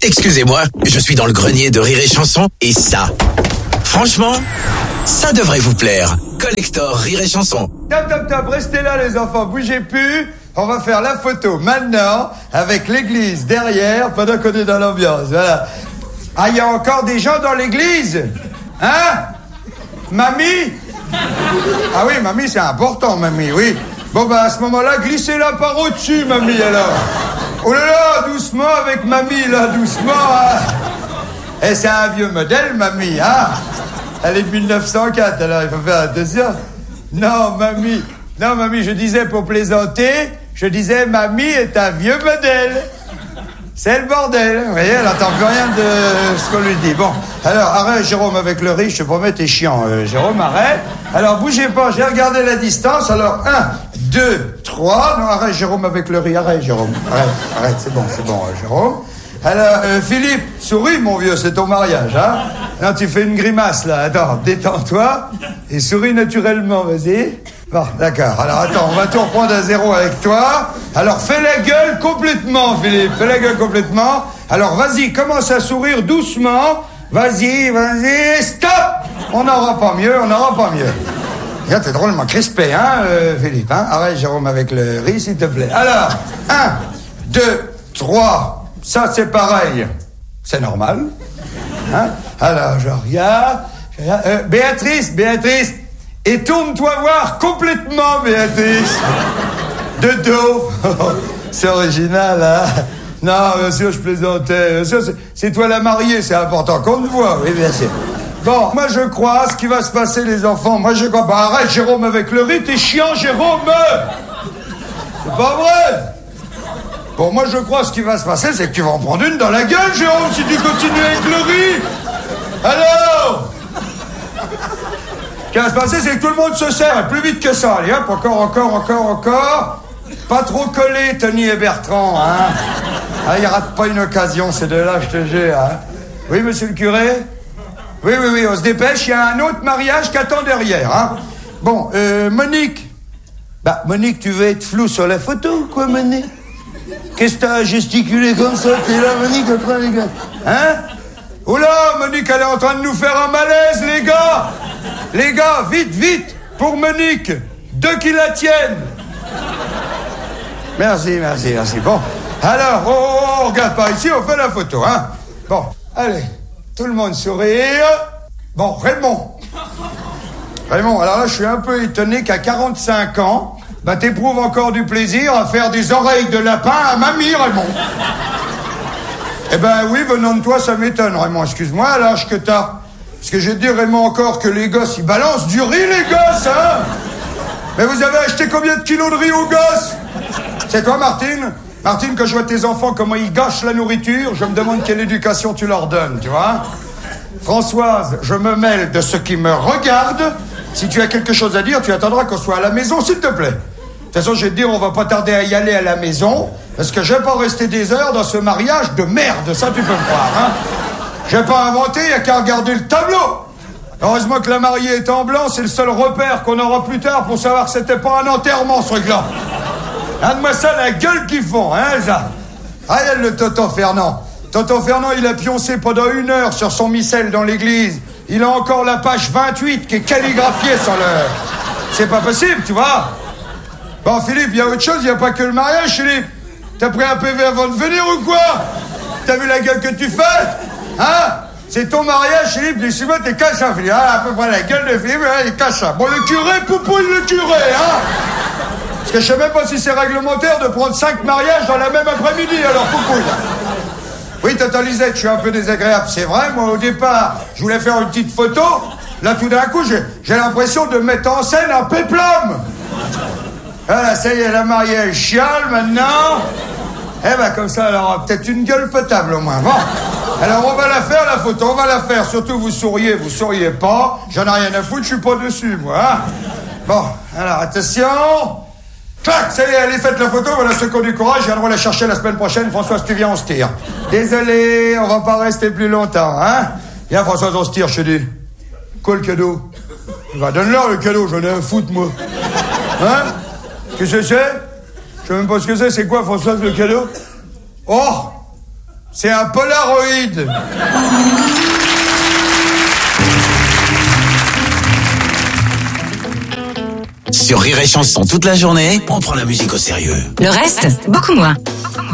Excusez-moi, je suis dans le grenier de Rire et Chanson et ça, franchement, ça devrait vous plaire. Collector Rire et Chanson. Top, restez là les enfants, bougez plus. On va faire la photo maintenant avec l'église derrière pendant qu'on est dans l'ambiance. Voilà. Ah, il y a encore des gens dans l'église? Hein? Mamie? Ah oui, mamie, c'est important, mamie, oui. Bon, bah, à ce moment-là, glissez-la par au-dessus, mamie, alors. Oh là là, doucement avec mamie, là, doucement. Hein. Et c'est un vieux modèle, mamie, hein? Elle est de 1904, alors il faut faire attention. Non, mamie, je disais pour plaisanter, je disais, mamie est un vieux modèle. C'est le bordel, vous voyez, elle n'entend plus rien de ce qu'on lui dit. Bon, alors, arrête, Jérôme, avec le riz, je te promets, t'es chiant, Jérôme, arrête. Alors, bougez pas, j'ai regardé la distance, alors, 1, 2, 3, non, arrête, Jérôme, avec le riz, arrête, Jérôme, arrête, c'est bon, Jérôme. Alors, Philippe, souris, mon vieux, c'est ton mariage, hein. Non, tu fais une grimace, là, attends, détends-toi, et souris naturellement, vas-y. Bon, d'accord. Alors, attends, on va tout reprendre à zéro avec toi. Alors, fais la gueule complètement, Philippe. Fais la gueule complètement. Alors, vas-y, commence à sourire doucement. Vas-y, stop! On n'aura pas mieux. Regarde, t'es drôlement crispé, hein, Philippe, hein? Arrête, Jérôme, avec le riz, s'il te plaît. Alors, 1, 2, 3. Ça, c'est pareil. C'est normal. Hein? Alors, je regarde. Béatrice. Et tourne-toi voir complètement, Béatrice. De dos. C'est original, hein? Non, bien sûr, je plaisantais. Bien sûr, c'est toi la mariée, c'est important qu'on te voit. Oui, bien sûr. Bon, moi, je crois, ce qui va se passer, les enfants, moi, je crois... Bah, arrête, Jérôme, avec le riz, t'es chiant, Jérôme. C'est pas vrai. Bon, moi, je crois, ce qui va se passer, c'est que tu vas en prendre une dans la gueule, Jérôme, si tu continues avec le riz. Alors... Ce qui va se passer, c'est que tout le monde se serre, et plus vite que ça. Allez, hop, encore. Pas trop collé, Tony et Bertrand, hein. Ah, il rate pas une occasion, ces deux-là, je te jure, hein. Oui, monsieur le curé? Oui, on se dépêche, il y a un autre mariage qui attend derrière, hein. Bon, Monique. Bah, Monique, tu veux être flou sur la photo ou quoi, Monique? Qu'est-ce que t'as gesticulé comme ça? T'es là, Monique, en train de... Hein? Oh là, Monique, elle est en train de nous faire un malaise, les gars! Les gars, vite, pour Monique, 2 qui la tiennent. Merci. Bon, alors, on regarde par ici, on fait la photo, hein. Bon, allez, tout le monde sourire. Bon, Raymond, alors là, je suis un peu étonné qu'à 45 ans, bah, t'éprouves encore du plaisir à faire des oreilles de lapin à mamie, Raymond. Eh ben oui, venant de toi, ça m'étonne, Raymond. Excuse-moi, à l'âge que t'as. Parce que je te dis, Raymond, encore que les gosses, ils balancent du riz, les gosses, hein. Mais vous avez acheté combien de kilos de riz aux gosses? C'est toi, Martine, quand je vois tes enfants, comment ils gâchent la nourriture, je me demande quelle éducation tu leur donnes, tu vois. Françoise, je me mêle de ce qui me regarde. Si tu as quelque chose à dire, tu attendras qu'on soit à la maison, s'il te plaît. De toute façon, je vais te dire, on va pas tarder à y aller à la maison, parce que je vais pas rester des heures dans ce mariage de merde, ça tu peux me croire, hein. J'ai pas inventé, y a qu'à regarder le tableau. Heureusement que la mariée est en blanc, c'est le seul repère qu'on aura plus tard pour savoir que c'était pas un enterrement, ce truc-là. Regarde-moi ça, la gueule qu'ils font, hein, ça. Ah, y a le Tonton Fernand. Tonton Fernand, il a pioncé pendant 1 heure sur son missel dans l'église. Il a encore la page 28 qui est calligraphiée sur le... C'est pas possible, tu vois. Bon, Philippe, y a autre chose, y a pas que le mariage, Philippe. T'as pris un PV avant de venir ou quoi? T'as vu la gueule que tu fais? Hein? C'est ton mariage, Philippe, dis-moi, t'es cacha, Philippe. Ah, à peu près la gueule de Philippe, hein, il est cacha. Bon, le curé, poupouille le curé, hein? Parce que je sais même pas si c'est réglementaire de prendre 5 mariages dans la même après-midi, alors poupouille. Oui, Tata Lisette, je suis un peu désagréable, c'est vrai. Moi, au départ, je voulais faire une petite photo. Là, tout d'un coup, j'ai l'impression de mettre en scène un péplum. Voilà, ça y est, la mariée, elle chiale, maintenant. Eh ben, comme ça, elle aura peut-être une gueule potable, au moins. Bon. Alors, on va la faire, la photo, on va la faire. Surtout, vous souriez pas. J'en ai rien à foutre, je suis pas dessus, moi. Hein. Bon, alors, attention. Clac, ça y est, elle est faite la photo, voilà ceux qui ont du courage, je viendrai la chercher la semaine prochaine. Françoise, tu viens, on se tire. Désolé, on va pas rester plus longtemps, hein. Viens, Françoise, on se tire, je te dis. Quoi, le cadeau? Bah, donne-leur le cadeau, j'en ai un foutre, moi. Hein? Qu'est-ce que c'est? Je sais même pas ce que c'est quoi, Françoise, le cadeau? Oh! C'est un Polaroid. Sur Rire et Chanson toute la journée, on prend la musique au sérieux. Le reste, beaucoup moins.